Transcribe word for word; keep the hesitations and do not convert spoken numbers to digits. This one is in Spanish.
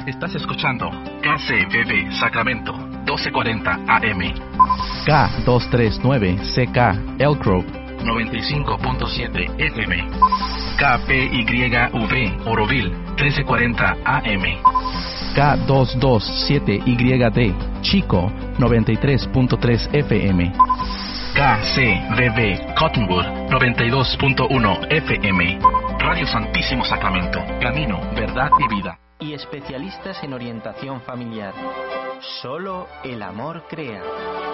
Estás escuchando K C B B Sacramento, doce cuarenta A M. K doscientos treinta y nueve C K Elk Grove, noventa y cinco punto siete F M. K P Y V Oroville, trece cuarenta A M. K doscientos veintisiete Y D Chico, noventa y tres punto tres F M. K C B B Cottonwood, noventa y dos punto uno F M. Radio Santísimo Sacramento, camino, verdad y vida. Y especialistas en orientación familiar. Solo el amor crea.